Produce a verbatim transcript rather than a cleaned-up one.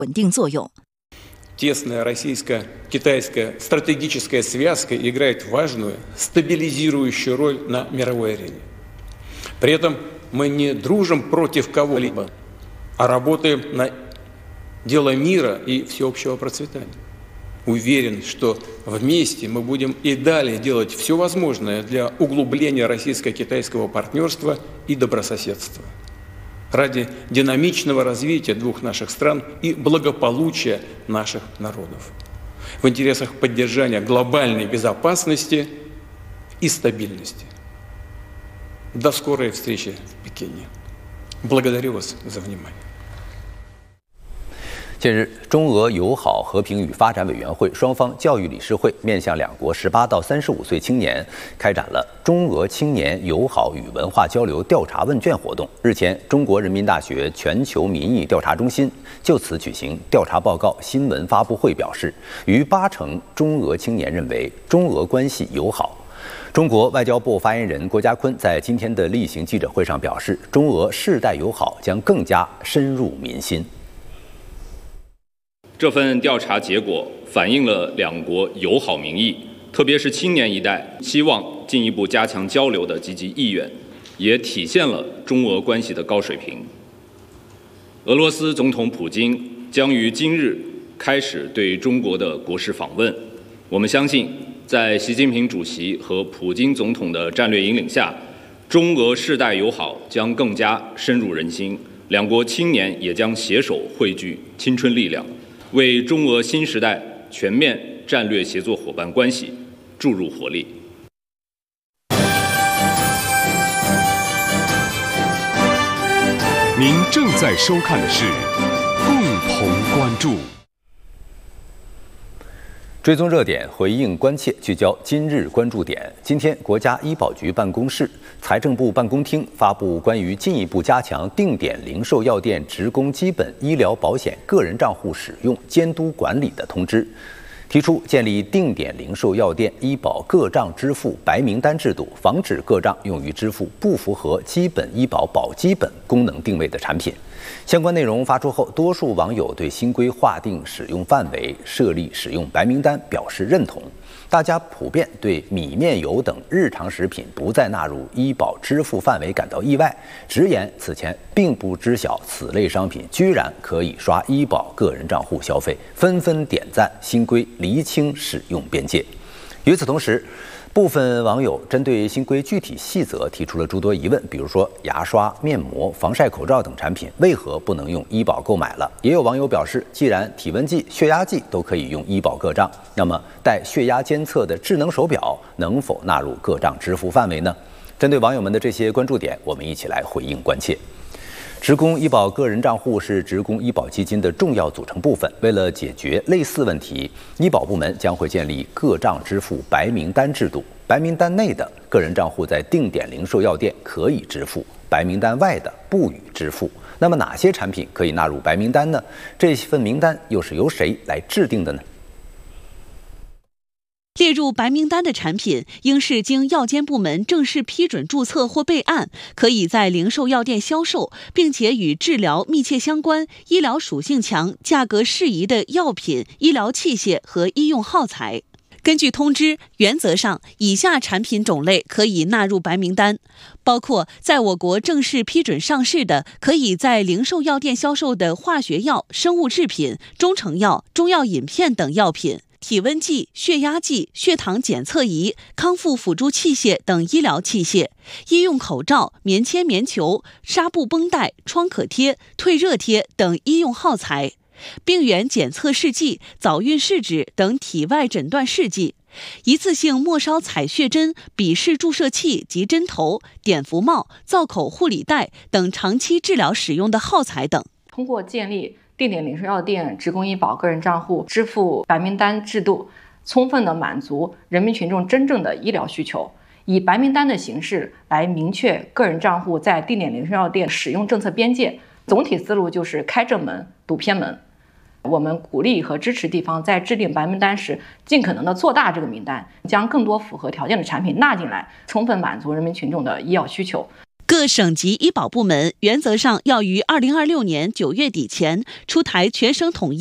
稳定作用。 Тесная российско-китайская стратегическая связка играет важную стабилизирующую роль на мировой арене. При этом мы не дружим против кого-либо, а работаем на дело мира и всеобщего процветания. Уверен, что вместе мы будем и далее делать все возможное для углубления российско-китайского партнерства и добрососедства ради динамичного развития двух наших стран и благополучия наших народов, в интересах поддержания глобальной безопасности и стабильности. До скорой встречи в Пекине. Благодарю вас за внимание. 近日，中俄友好和平与发展委员会双方教育理事会面向两国十八到三十五岁青年开展了中俄青年友好与文化交流调查问卷活动。日前，中国人民大学全球民意调查中心就此举行调查报告新闻发布会，表示，逾八成中俄青年认为中俄关系友好。中国外交部发言人郭家坤在今天的例行记者会上表示，中俄世代友好将更加深入民心。 这份调查结果反映了两国友好民意，特别是青年一代希望进一步加强交流的积极意愿，也体现了中俄关系的高水平。俄罗斯总统普京将于今日开始对中国的国事访问，我们相信，在习近平主席和普京总统的战略引领下，中俄世代友好将更加深入人心，两国青年也将携手汇聚青春力量。 为中俄新时代全面战略协作伙伴关系注入活力。 您正在收看的是《共同关注》。 追踪热点，回应关切，聚焦今日关注点。今天，国家医保局办公室、财政部办公厅发布关于进一步加强定点零售药店职工基本医疗保险个人账户使用监督管理的通知，提出建立定点零售药店医保个账支付白名单制度，防止个账用于支付不符合基本医保保基本功能定位的产品。 相关内容发出后，多数网友对新规划定使用范围、设立使用白名单表示认同。大家普遍对米面油等日常食品不再纳入医保支付范围感到意外，直言此前并不知晓此类商品居然可以刷医保个人账户消费，纷纷点赞新规厘清使用边界。与此同时， 部分网友针对新规具体细则提出了诸多疑问，比如说牙刷、面膜、防晒口罩等产品为何不能用医保购买了？也有网友表示，既然体温计、血压计都可以用医保个账，那么带血压监测的智能手表能否纳入个账支付范围呢？针对网友们的这些关注点，我们一起来回应关切。 职工医保个人账户是职工医保基金的重要组成部分。为了解决类似问题，医保部门将会建立个账支付白名单制度。白名单内的个人账户在定点零售药店可以支付，白名单外的不予支付。那么哪些产品可以纳入白名单呢？这份名单又是由谁来制定的呢？ 列入白名单的产品，应是经药监部门正式批准注册或备案，可以在零售药店销售，并且与治疗密切相关、医疗属性强、价格适宜的药品、医疗器械和医用耗材。根据通知，原则上以下产品种类可以纳入白名单，包括在我国正式批准上市的，可以在零售药店销售的化学药、生物制品、中成药、中药饮片等药品。 体温计、血压计、血糖检测仪、康复辅助器械等医疗器械、医用口罩、棉签、棉球、纱布绷带、创可贴、退热贴等医用耗材、病原检测试剂、早孕试纸等体外诊断试剂、一次性末梢采血针、笔式注射器及针头、碘伏帽、造口护理带等长期治疗使用的耗材等。 通过建立 定点零售药店职工医保个人账户支付白名单制度，充分的满足人民群众真正的医疗需求，以白名单的形式来明确个人账户在定点零售药店使用政策边界。总体思路就是开正门、堵偏门。我们鼓励和支持地方在制定白名单时，尽可能的做大这个名单，将更多符合条件的产品纳进来，充分满足人民群众的医药需求。 个各省级医保部门原则上要于二零二六年九月底前出台全省统一